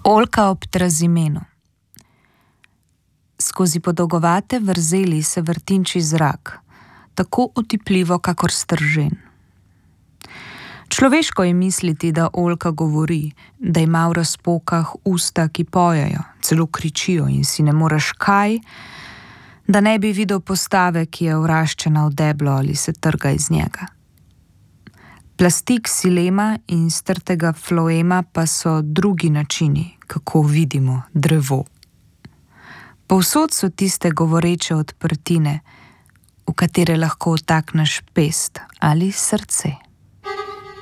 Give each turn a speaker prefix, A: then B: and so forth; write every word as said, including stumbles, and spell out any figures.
A: Oljka ob Trazimenu. Skozi podolgovate vrzeli se vrtinči zrak, tako otipljivo kakor stržen. Človeško je misliti, da oljka govori, da ima v razpokah usta, ki pojejo, celo kričijo in si ne moreš kaj, da ne bi videl postave, ki je vraščena v deblo ali se trga iz njega. Plasti ksilema in strtega floema pa so drugi načini, kako vidimo drevo. Povsod so tiste govoreče odprtine, v katere lahko vtakneš pest ali srce.